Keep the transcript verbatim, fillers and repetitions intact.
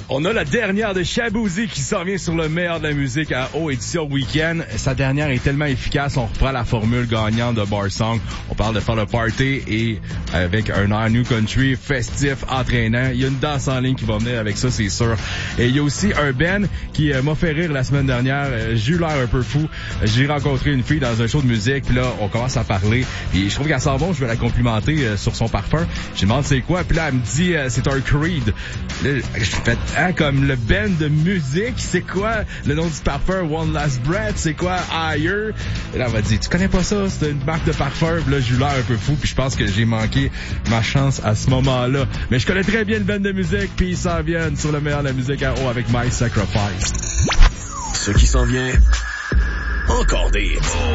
On a la dernière de Shaboozey qui s'en vient sur le meilleur de la musique à O édition week-end. Sa dernière est tellement efficace, on reprend la formule gagnante de Bar Song. On parle de faire le party et avec un air new country festif, entraînant. Il y a une danse en ligne qui va venir avec ça, c'est sûr. Et il y a aussi un Ben qui euh, m'a fait rire la semaine dernière. J'ai eu l'air un peu fou. J'ai rencontré une fille dans un show de musique, puis là, on commence à parler. Puis je trouve qu'elle sent bon, je vais la complimenter euh, sur son parfum. Je lui demande c'est quoi, puis là, elle me dit euh, c'est un Creed. Là, je fais hein, comme le band de musique, c'est quoi le nom du parfum? One Last Breath, c'est quoi Higher? Et là, elle m'a dit, tu connais pas ça? C'est une marque de parfum. Puis là, j'ai eu l'air un peu fou, puis je pense que j'ai manqué ma chance à ce moment-là. Mais je connais très bien le band de musique, puis ils s'en viennent sur le meilleur de la musique à haut avec My Sacrifice. Ce qui s'en vient, encore des